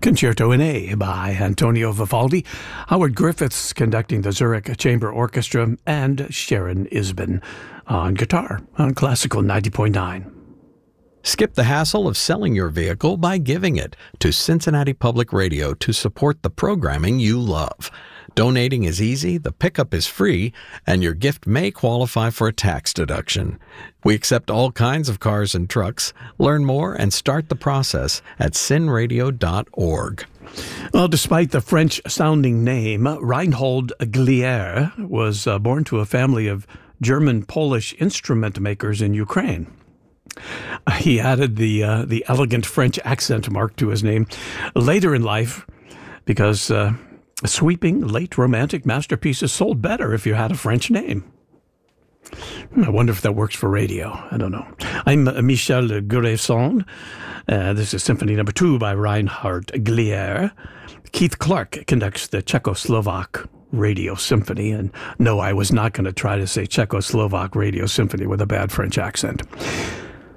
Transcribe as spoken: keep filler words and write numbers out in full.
Concerto in A by Antonio Vivaldi, Howard Griffiths conducting the Zurich Chamber Orchestra, and Sharon Isbin on guitar on Classical ninety point nine. Skip the hassle of selling your vehicle by giving it to Cincinnati Public Radio to support the programming you love. Donating is easy, the pickup is free, and your gift may qualify for a tax deduction. We accept all kinds of cars and trucks. Learn more and start the process at cin radio dot org. Well, despite the French-sounding name, Reinhold Glier was uh, born to a family of German-Polish instrument makers in Ukraine. He added the uh, the elegant French accent mark to his name later in life because uh, sweeping late romantic masterpieces sold better if you had a French name. I wonder if that works for radio. I don't know. I'm uh, Michel Gresson. Uh, this is Symphony Number Two by Reinhard Glier. Keith Clark conducts the Czechoslovak Radio Symphony. And no, I was not going to try to say Czechoslovak Radio Symphony with a bad French accent.